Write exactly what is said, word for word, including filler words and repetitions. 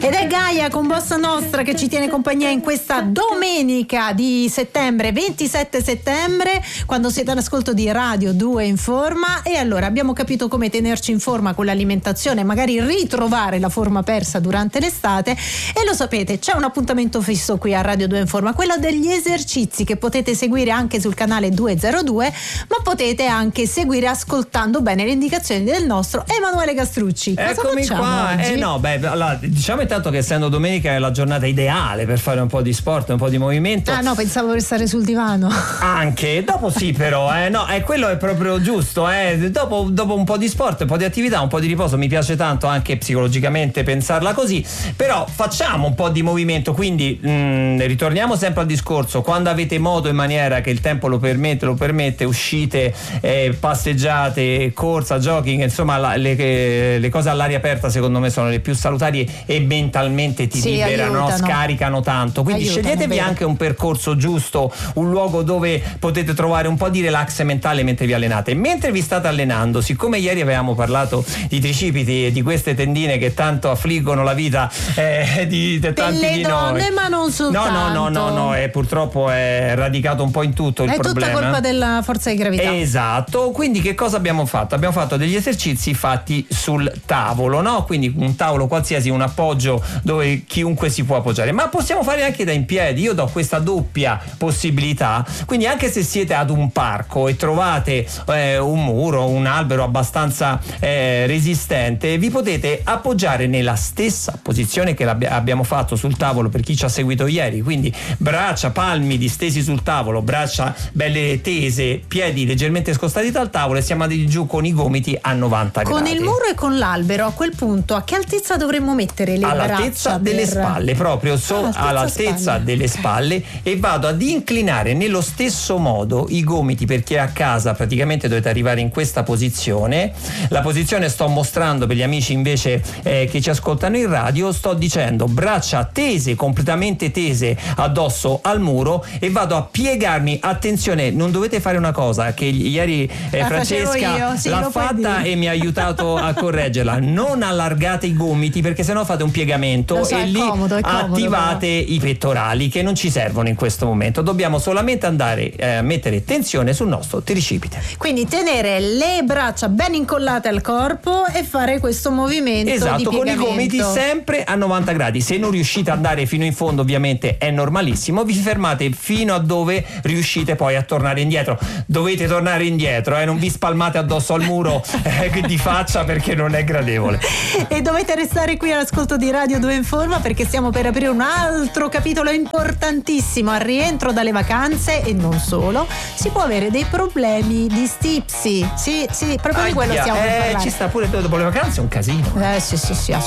Ed è Gaia con Bossa Nostra che ci tiene compagnia in questa domenica di settembre, ventisette settembre, quando siete all'ascolto di Radio due Informa. E allora abbiamo capito come tenerci in forma con l'alimentazione, magari ritrovare la forma persa durante l'estate. E lo sapete, c'è un appuntamento fisso qui a Radio due Informa, quello degli esercizi che potete seguire anche sul canale duecentodue, ma potete anche seguire ascoltando bene le indicazioni del nostro Emanuele Gastrucci. Cosa Eccomi qua. oggi? Eh no, beh, allora, diciamo intanto che essendo domenica è la giornata ideale per fare un po' di sport, un po' di movimento. Ah no, pensavo per stare sul divano. Anche, dopo sì però, eh, no, eh, quello è proprio giusto, eh. Dopo, dopo un po' di sport, un po' di attività, un po' di riposo, mi piace tanto anche psicologicamente pensarla così, però facciamo un po' di movimento, quindi mh, ritorniamo sempre al discorso, quando avete modo, in maniera che il tempo lo permette, lo permette, uscite, eh, passeggiate, corsa, jogging, insomma la, le, le cose all'aria aperta secondo me sono le più salutari e mentalmente ti Sì, liberano, aiutano. scaricano tanto, quindi Aiutano, sceglietevi vero. anche un percorso giusto, un luogo dove potete trovare un po' di relax mentale mentre vi allenate. Mentre vi state allenando, siccome ieri avevamo parlato di tricipiti e di queste tendine che tanto affliggono la vita eh, di, di tanti Delle di donne, noi, ma non soltanto. no no no no no e purtroppo è radicato un po' in tutto il È problema. tutta colpa della forza di gravità. Esatto, quindi che cosa abbiamo fatto? Abbiamo fatto degli esercizi fatti sul tavolo, no? Quindi un tavolo qualsiasi, un appoggio dove chiunque si può appoggiare, ma possiamo fare anche da in piedi. Io do questa doppia possibilità, quindi anche se siete ad un parco e trovate eh, un muro, un albero abbastanza eh, resistente, vi potete appoggiare nella stessa posizione che abbiamo fatto sul tavolo per chi ci ha seguito ieri, quindi braccia, palmi distesi sul tavolo, braccia belle tese, piedi leggermente scostati dal tavolo e siamo andati giù con i gomiti a novanta Con gradi. il muro e con l'albero, a quel punto a che altezza dovremmo mettere le all'altezza braccia? delle per... spalle, proprio so, all'altezza all'altezza spalle. delle spalle, e vado ad inclinare nello stesso modo i gomiti, perché a casa praticamente dovete arrivare in questa posizione. La posizione sto mostrando per gli amici invece eh, che ci ascoltano in radio, sto dicendo braccia tese, completamente tese addosso al muro, e vado a piegarmi. Attenzione, non dovete fare una cosa che ieri eh, La Francesca facevo io, sì, l'ha lo puoi fatta dire. e mi ha aiutato a correggerla: non allargate i gomiti, perché sennò fate un piegamento Lo so, e è lì comodo, è comodo, attivate i pettorali che non ci servono in questo momento. Dobbiamo solamente andare eh, a mettere tensione sul nostro tricipite. Quindi tenere le braccia ben incollate al corpo e fare questo movimento Esatto, di con i piegamento. gomiti sempre a novanta gradi. Se non riuscite ad andare fino in fondo, ovviamente è normalissimo, vi fermate fino a dove riuscite poi a tornare indietro. Dovete tornare indietro, eh, non vi spalmate addosso al muro eh, di faccia, perché non è gradevole. E dovete restare qui all'ascolto di Radio due Informa, perché stiamo per aprire un altro capitolo importantissimo al rientro dalle vacanze, e non solo. Si può avere dei problemi di stipsi. Sì, sì, proprio di quello Ahia, stiamo per eh, parlare. ci sta pure dopo le vacanze, è un casino. Eh sì sì sì,